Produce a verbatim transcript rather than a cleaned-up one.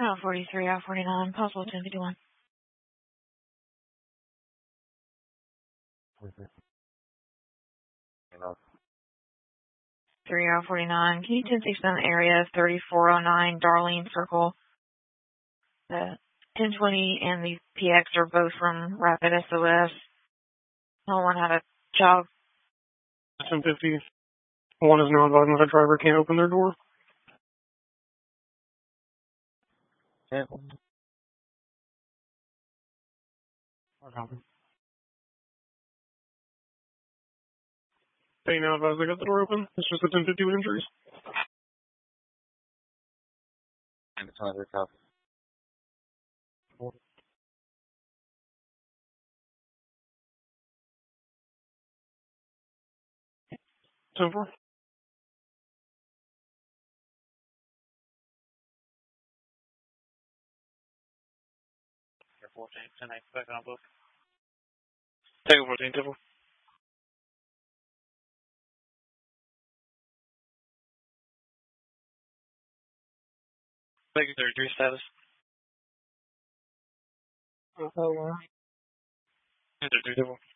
Oh, forty-three, I forty-nine, possible ten fifty-one. three R forty-nine, can you ten six on area thirty-four oh nine Darlene Circle? The ten twenty and the P X are both from Rapid S O S. No one had a job. ten fifty. One is now advising that a driver can't open their door. Yeah. What happened? They now advise they got the door open. It's just a ten fifty with injuries. And it's another copy. ten four. fourteen, ten eight, back on book. Take a fourteen, ten four. Take surgery status. Uh, Surgery.